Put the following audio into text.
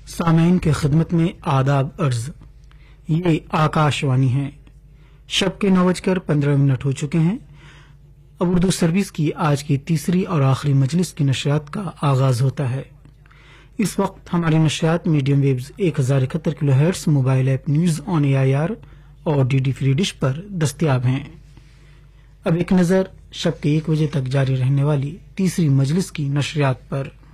सामईन के खिदमत में आदाब अर्ज। ये आकाशवाणी है। शब के 9:15 हो चुके हैं। अब उर्दू सर्विस की आज की तीसरी और आखिरी मजलिस की नशरियात का आगाज होता है। इस वक्त हमारी नशरियात medium waves 1071 kilohertz, mobile app news on AIR और DD फ्री डिश पर दस्तयाब हैं। अब एक नजर शब के 1 बजे तक जारी रहने वाली तीसरी मजलिस की नशरियात पर।